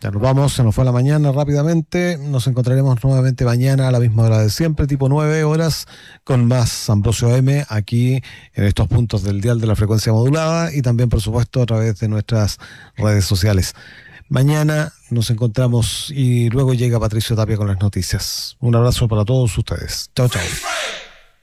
Ya nos vamos, se nos fue la mañana rápidamente. Nos encontraremos nuevamente mañana a la misma hora de siempre, tipo 9 horas, con más Ambrosio M aquí en estos puntos del dial de la frecuencia modulada y también, por supuesto, a través de nuestras redes sociales. Mañana nos encontramos y luego llega Patricio Tapia con las noticias. Un abrazo para todos ustedes. Chao, chao.